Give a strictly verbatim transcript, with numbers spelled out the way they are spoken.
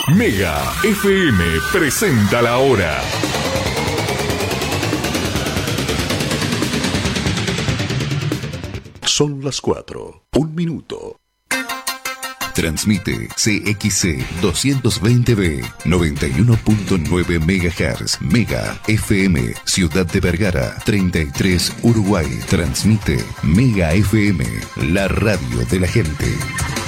Mega F M presenta la hora. Son las cuatro, un minuto. Transmite C X C doscientos veinte B, noventa y uno punto nueve megahertz, Mega F M, Ciudad de Vergara, treinta y tres, Uruguay. Transmite Mega F M, la radio de la gente.